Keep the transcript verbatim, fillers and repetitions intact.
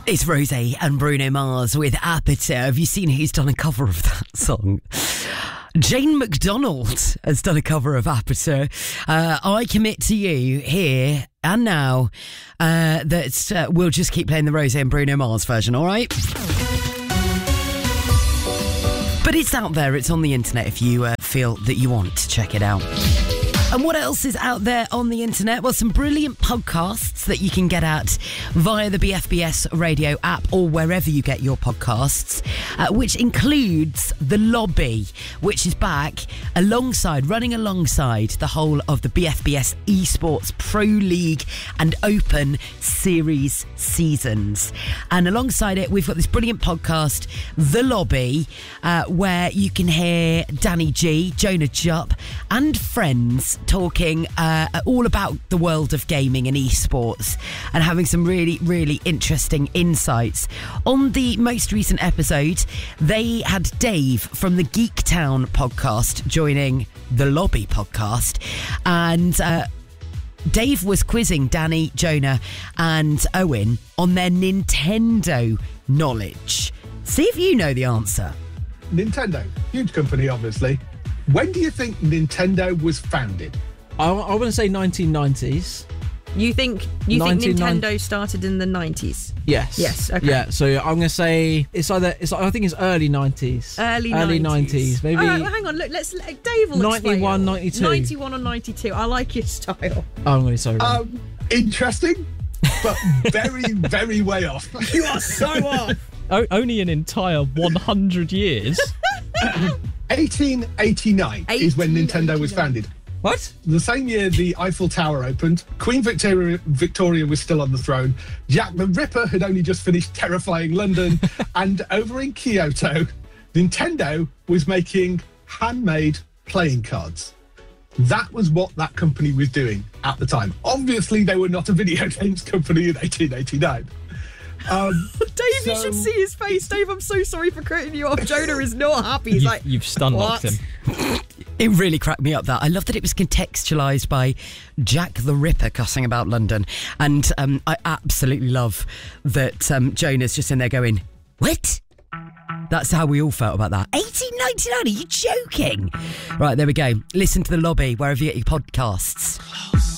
It's Rose and Bruno Mars with Aperture. Have you seen who's done a cover of that song? Jane McDonald has done a cover of Aperture. Uh, I commit to you here and now uh, that uh, we'll just keep playing the Rose and Bruno Mars version, all right? But it's out there. It's on the internet if you uh, feel that you want to check it out. And what else is out there on the internet? Well, some brilliant podcasts that you can get at via the B F B S radio app or wherever you get your podcasts, uh, which includes The Lobby, which is back alongside, running alongside the whole of the B F B S Esports Pro League and Open Series seasons. And alongside it, we've got this brilliant podcast, The Lobby, uh, where you can hear Danny G, Jonah Jupp and friends talking uh, all about the world of gaming and esports and having some really, really interesting insights. On the most recent episode, they had Dave from the Geek Town podcast joining the Lobby podcast, and uh, Dave was quizzing Danny, Jonah and Owen on their Nintendo knowledge. See if you know the answer. Nintendo, huge company, obviously. When do you think Nintendo was founded? I, I want to say nineteen nineties. You think you think ninety-nine Nintendo started in the nineties? Yes. Yes. Okay. Yeah. So I'm going to say it's either it's I think it's early nineties. Early early nineties. Maybe. Oh, hang on. Look, let's let Dave will ninety-one, explain. ninety-two. ninety-one or ninety-two. I like your style. Oh, I'm really sorry. Um, interesting, but very, very way off. You are so off. O- only an entire one hundred years. eighteen eighty-nine is when Nintendo was founded. What? The same year the Eiffel Tower opened, Queen Victoria Victoria was still on the throne, Jack the Ripper had only just finished terrifying London, and over in Kyoto, Nintendo was making handmade playing cards. That was what that company was doing at the time. Obviously, they were not a video games company in eighteen eighty-nine. Um, Dave, so, you should see his face. Dave, I'm so sorry for cutting you off. Jonah is not happy. He's You've, like, you've stun-locked what? him. It really cracked me up, that. I love that it was contextualised by Jack the Ripper cussing about London. And um, I absolutely love that um, Jonah's just in there going, what? That's how we all felt about that. eighteen ninety-nine, are you joking? Right, there we go. Listen to The Lobby wherever you get your podcasts.